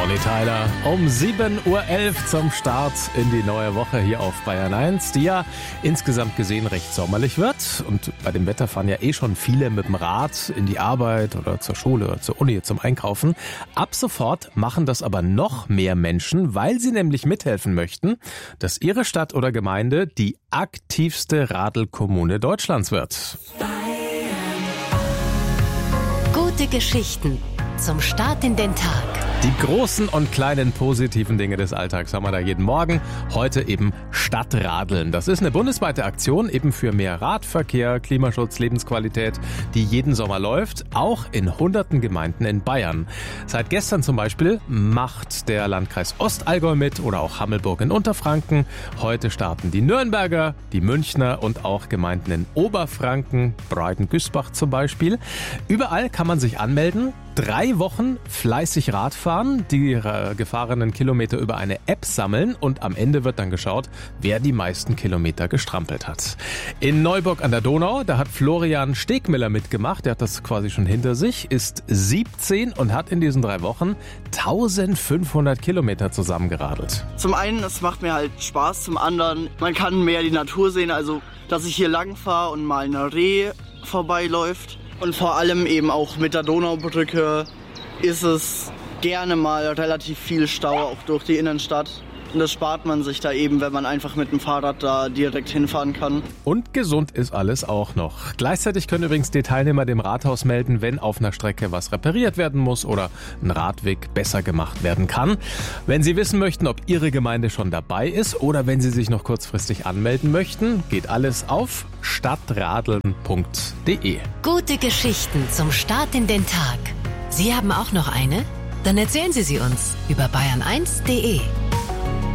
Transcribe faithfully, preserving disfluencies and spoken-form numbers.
Bonnie Tyler um sieben Uhr elf zum Start in die neue Woche hier auf Bayern eins, die ja insgesamt gesehen recht sommerlich wird. Und bei dem Wetter fahren ja eh schon viele mit dem Rad in die Arbeit oder zur Schule oder zur Uni zum Einkaufen. Ab sofort machen das aber noch mehr Menschen, weil sie nämlich mithelfen möchten, dass ihre Stadt oder Gemeinde die aktivste Radl-Kommune Deutschlands wird. Gute Geschichten zum Start in den Tag. Die großen und kleinen positiven Dinge des Alltags haben wir da jeden Morgen. Heute eben Stadtradeln. Das ist eine bundesweite Aktion eben für mehr Radverkehr, Klimaschutz, Lebensqualität, die jeden Sommer läuft, auch in hunderten Gemeinden in Bayern. Seit gestern zum Beispiel macht der Landkreis Ostallgäu mit oder auch Hammelburg in Unterfranken. Heute starten die Nürnberger, die Münchner und auch Gemeinden in Oberfranken, Breiten-Güßbach zum Beispiel. Überall kann man sich anmelden. Drei Wochen fleißig Radfahren, die äh, gefahrenen Kilometer über eine App sammeln und am Ende wird dann geschaut, wer die meisten Kilometer gestrampelt hat. In Neuburg an der Donau, da hat Florian Stegmiller mitgemacht, der hat das quasi schon hinter sich, ist siebzehn und hat in diesen drei Wochen eintausendfünfhundert Kilometer zusammengeradelt. Zum einen, es macht mir halt Spaß, zum anderen, man kann mehr die Natur sehen, also dass ich hier lang fahre und mal ein Reh vorbeiläuft. Und vor allem eben auch mit der Donaubrücke ist es gerne mal relativ viel Stau, auch durch die Innenstadt. Und das spart man sich da eben, wenn man einfach mit dem Fahrrad da direkt hinfahren kann. Und gesund ist alles auch noch. Gleichzeitig können übrigens die Teilnehmer dem Rathaus melden, wenn auf einer Strecke was repariert werden muss oder ein Radweg besser gemacht werden kann. Wenn Sie wissen möchten, ob Ihre Gemeinde schon dabei ist oder wenn Sie sich noch kurzfristig anmelden möchten, geht alles auf stadtradeln punkt de. Gute Geschichten zum Start in den Tag. Sie haben auch noch eine? Dann erzählen Sie sie uns über bayern eins punkt de.